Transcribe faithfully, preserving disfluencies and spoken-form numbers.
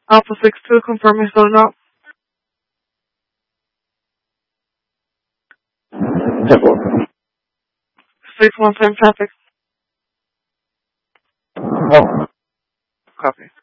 Alpha six two, confirm you're still up. six one seven traffic. Oh. Copy.